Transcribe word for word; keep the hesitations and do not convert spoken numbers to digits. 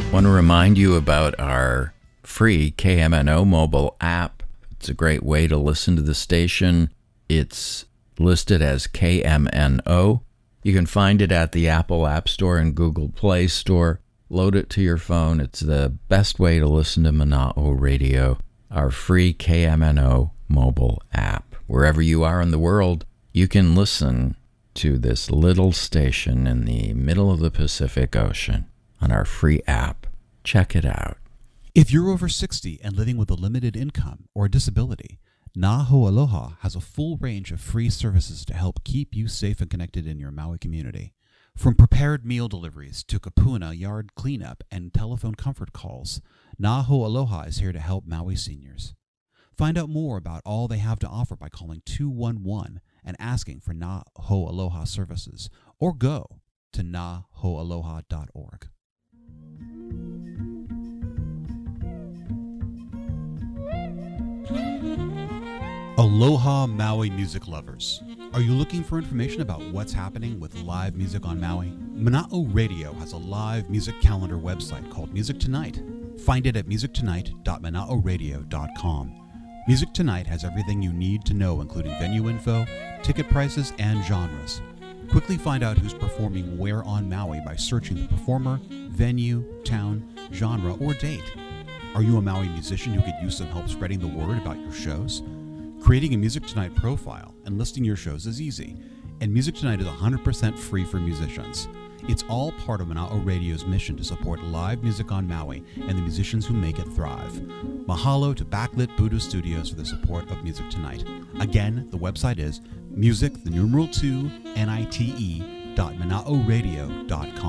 Want to remind you about our free K M N O mobile app. It's a great way to listen to the station. It's listed as K M N O. You can find it at the Apple App Store and Google Play Store. Load it to your phone. It's the best way to listen to Mana'o Radio, our free K M N O mobile app. Wherever you are in the world, you can listen to this little station in the middle of the Pacific Ocean on our free app. Check it out. If you're over sixty and living with a limited income or a disability, Na Ho'aloha has a full range of free services to help keep you safe and connected in your Maui community. From prepared meal deliveries to kapuna yard cleanup and telephone comfort calls, Na Ho'aloha is here to help Maui seniors. Find out more about all they have to offer by calling two one one and asking for Na Ho'aloha services, or go to na ho'aloha dot org. Aloha Maui music lovers. Are you looking for information about what's happening with live music on Maui? Mana'o Radio has a live music calendar website called Music Tonight. Find it at music tonight dot mana'o radio dot com. Music Tonight has everything you need to know, including venue info, ticket prices, and genres. Quickly find out who's performing where on Maui by searching the performer, venue, town, genre, or date. Are you a Maui musician who could use some help spreading the word about your shows? Creating a Music Tonight profile and listing your shows is easy, and Music Tonight is one hundred percent free for musicians. It's all part of Mana'o Radio's mission to support live music on Maui and the musicians who make it thrive. Mahalo to Backlit Buddha Studios for the support of Music Tonight. Again, the website is music, the numeral two, N I T E, dot mana'o radio dot com.